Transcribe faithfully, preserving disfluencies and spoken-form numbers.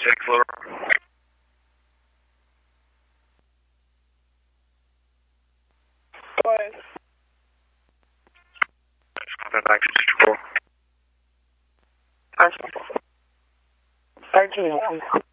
Check floor. Go ahead. Contact back to sixty-four. thirteen.